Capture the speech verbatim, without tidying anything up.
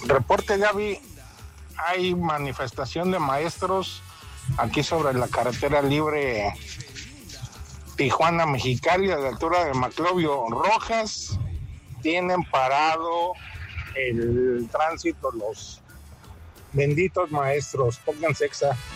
Reporte, Gaby, hay manifestación de maestros aquí sobre la carretera libre Tijuana-Mexicali, a la altura de Maclovio Rojas. Tienen parado el tránsito los benditos maestros. Pónganse exa.